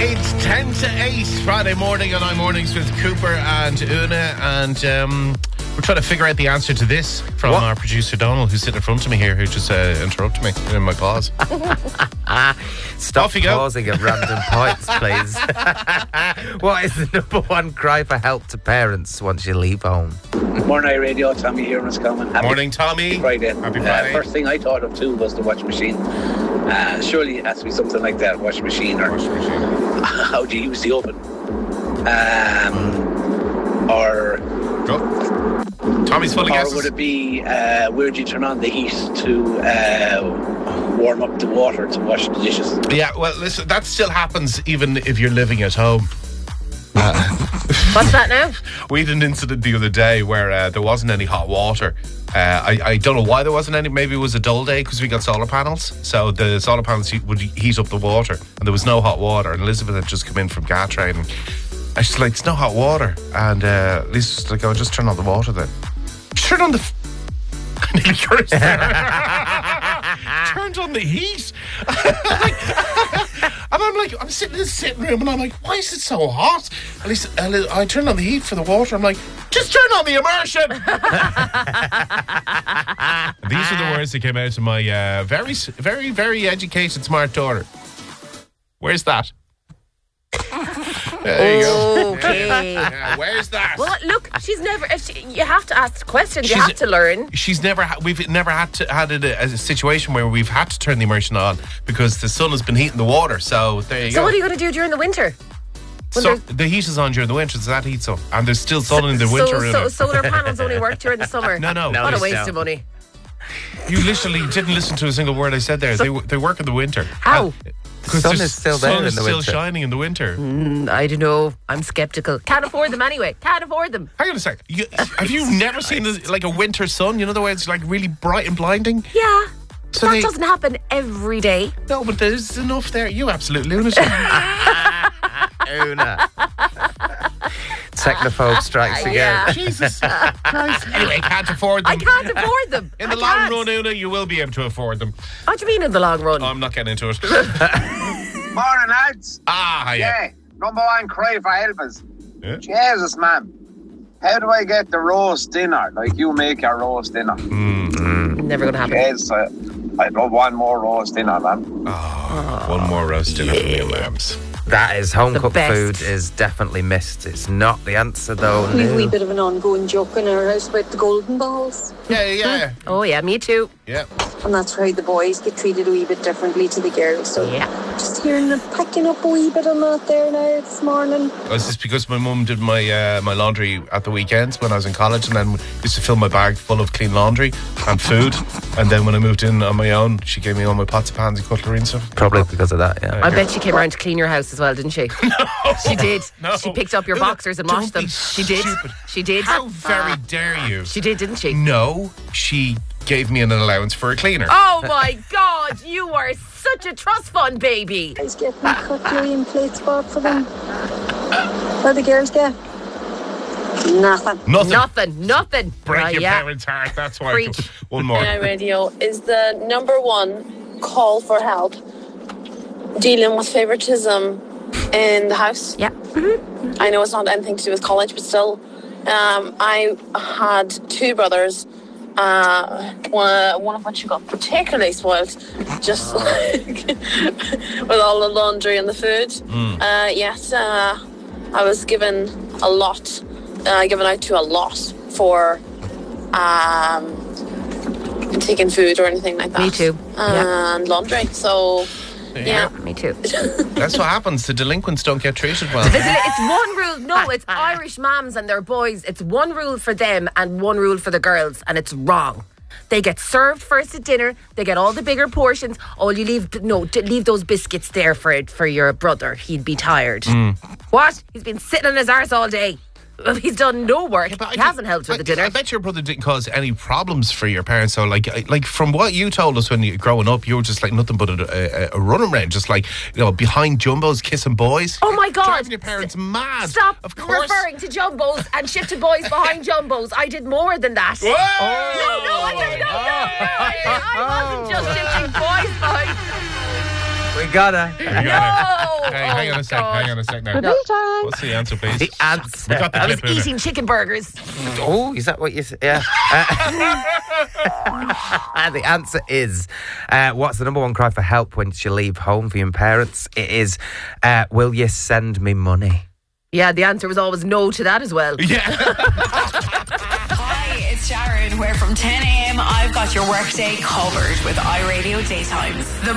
It's 10 to 8 Friday morning on iMornings with Cooper and Una, and we're trying to figure out the answer to this from our producer Donald, who's sitting in front of me here, who just interrupted me in my pause. Stop pausing at random points, please. What is the number one cry for help to parents once you leave home? Morning Radio, Tommy here in Roscommon. Morning, Tommy. Friday. Happy Friday. First thing I thought of too was the washing machine. Surely it has to be something like that, washing machine, or how do you use the oven? Or Tommy's full of guesses. Or would it be where do you turn on the heat to warm up the water to wash the dishes? Yeah, well, listen, that still happens even if you're living at home. What's that now? We had an incident the other day where there wasn't any hot water. I don't know why there wasn't any. Maybe it was a dull day because we got solar panels. So the solar panels would heat up the water, and there was no hot water. And Elizabeth had just come in from Gatrade, and I was like, "It's no hot water." And Lisa's like, "Oh, just turn on the water then." Turn on the. I nearly cursed there. Turned on the heat. And I'm like, I'm sitting in the sitting room and I'm like, why is it so hot? At least I turned on the heat for the water. I'm like, just turn on the immersion. These are the words that came out of my very, very, very educated, smart daughter. Where's that? There you go. Okay. Yeah, where's that? Well, look, she's never. You have to ask questions. You have to learn. We've never had a situation where we've had to turn the immersion on because the sun has been heating the water. So there you go. So what are you going to do during the winter? So the heat is on during the winter, so that heats up, and there's still sun in the winter. So solar panels only work during the summer. No. What a waste of money. You literally didn't listen to a single word I said there. They work in the winter. How? Because Sun is still there in the sun is winter. still shining in the winter. I don't know. I'm sceptical. Can't afford them anyway. Can't afford them. Hang on a sec. Have you never seen like a winter sun? You know the way it's like really bright and blinding? Yeah. So that doesn't happen every day. No, but there's enough there. You absolute lunatic. Una. Technophobe strikes again. Yeah. Jesus Christ. Anyway, can't afford them. I can't afford them. In the long run, Una, you will be able to afford them. What do you mean in the long run? I'm not getting into it. Morning, lads. Yeah. Number one cry for helpers. Yeah. Jesus, man. How do I get the roast dinner? Like you make your roast dinner. Never going to happen. Yes, I love one more roast dinner, man. One more roast dinner for me and lambs. That is home cooked best. food is definitely missed. It's not the answer though. We've a wee bit of an ongoing joke in our house about the golden balls. Yeah. Oh, yeah, me too. Yeah. And that's how the boys get treated a wee bit differently to the girls. So Yeah. just hearing them packing up a wee bit on that there now this morning. Is this because my mum did my my laundry at the weekends when I was in college, and then used to fill my bag full of clean laundry and food, and then when I moved in on my own, she gave me all my pots and pans and cutlery and stuff. Probably because of that, yeah. I bet she came around to clean your house as well, didn't she? No. She did. No. She picked up your boxers and washed them. She did. Stupid. She did. How very dare you? She did, didn't she? No, she gave me an allowance for a cleaner. Oh my God, you are such a trust fund baby. Guys getting cutlery and plates bought for them. What do the girls get? Nothing. Nothing. Break your yeah. parents' heart. That's why. Preach. One more. Radio is the number one call for help dealing with favoritism in the house. Yeah. I know it's not anything to do with college, but still, I had two brothers. One of which got particularly spoiled, just like with all the laundry and the food. Yes, I was given a lot, given out to a lot for taking food or anything like that. Me too. And laundry. So. Yeah, me too. That's what happens. The delinquents don't get treated well. It's one rule. No, it's Irish mums and their boys. It's one rule for them and one rule for the girls, and it's wrong. They get served first at dinner. They get all the bigger portions. Oh, you leave those biscuits there for your brother. He'd be tired. What? He's been sitting on his arse all day. He's done no work. He hasn't helped with the dinner. I bet your brother didn't cause any problems for your parents. So, like from what you told us when you growing up, you were just like nothing but a running around, just like behind jumbos, kissing boys. Oh my God! Driving your parents mad. Stop of course. referring to jumbos and shifting boys behind jumbos. I did more than that. Whoa! No, I didn't. No. I wasn't just shifting boys behind. We got her. We got it. Hey, hang on a sec. God. Hang on a sec now. What's the answer, please? The answer. We got the I was clip in it. eating chicken burgers. Oh, is that what you said? Yeah. The answer is, what's the number one cry for help once you leave home for your parents? It is, will you send me money? Yeah, the answer was always no to that as well. Yeah. Hi, it's Sharon, where from 10 a.m. I've got your workday covered with iRadio Daytimes. The